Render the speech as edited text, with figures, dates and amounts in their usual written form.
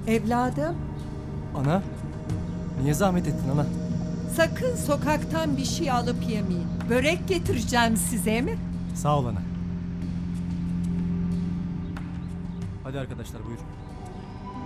Evladım, Ana, niye zahmet ettin ana? sakın sokaktan bir şey alıp yemeyin. Börek getireceğim size mi? Sağ ol ana. Hadi arkadaşlar buyurun.